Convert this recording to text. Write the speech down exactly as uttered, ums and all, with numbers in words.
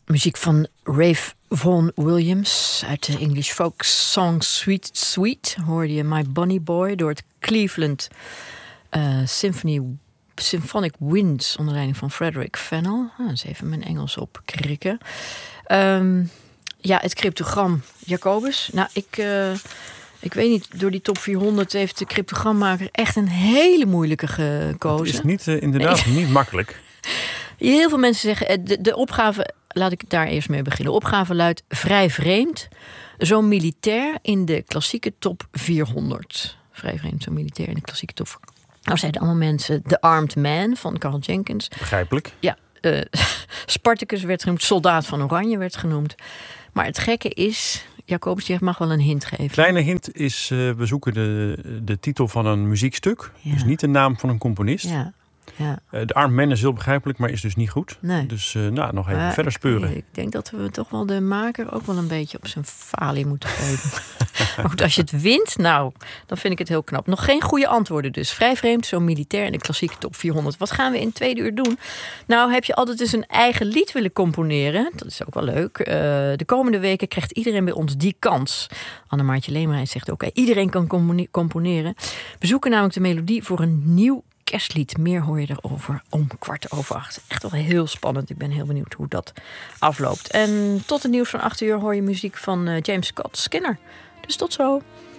Muziek van Ralph Vaughan Williams uit de English folk song Sweet Sweet. Hoorde je My Bunny Boy door het Cleveland uh, Symphony, Symphonic Winds onder leiding van Frederick Fennell. Nou, eens even mijn Engels opkrikken. Um, ja, het cryptogram Jacobus. Nou, ik, uh, ik weet niet, door die top vierhonderd heeft de cryptogrammaker echt een hele moeilijke gekozen. Het is niet, uh, inderdaad nee. niet makkelijk. Heel veel mensen zeggen, de, de opgave, laat ik daar eerst mee beginnen. De opgave luidt vrij vreemd. Zo'n militair in de klassieke top vierhonderd. Vrij vreemd, zo'n militair in de klassieke top. Nou zeiden allemaal mensen The Armed Man van Carl Jenkins. Begrijpelijk. Ja, uh, Spartacus werd genoemd, Soldaat van Oranje werd genoemd. Maar het gekke is, Jacobus je mag wel een hint geven. Kleine hint is, uh, we zoeken de, de titel van een muziekstuk. Ja. Dus niet de naam van een componist. Ja. Ja. Uh, de Armed Man is heel begrijpelijk, maar is dus niet goed. Nee. Dus uh, nou, nog even uh, verder speuren. Ik, ik denk dat we toch wel de maker ook wel een beetje op zijn falie moeten geven. Maar goed, als je het wint, nou, dan vind ik het heel knap. Nog geen goede antwoorden dus. Vrij vreemd, zo'n militair in de klassieke top vierhonderd. Wat gaan we in tweede uur doen? Nou, heb je altijd dus een eigen lied willen componeren? Dat is ook wel leuk. Uh, de komende weken krijgt iedereen bij ons die kans. Annemaartje Leemreis zegt ook, okay, iedereen kan componeren. We zoeken namelijk de melodie voor een nieuw kerstlied. Meer hoor je erover om kwart over acht. Echt wel heel spannend. Ik ben heel benieuwd hoe dat afloopt. En tot het nieuws van acht uur hoor je muziek van uh, James Scott Skinner. Dus tot zo.